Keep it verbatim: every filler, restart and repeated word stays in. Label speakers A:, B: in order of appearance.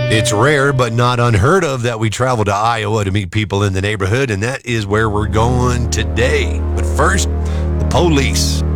A: It's rare but not unheard of that we travel to Iowa to meet people in the neighborhood, and that is where we're going today. But first, the police.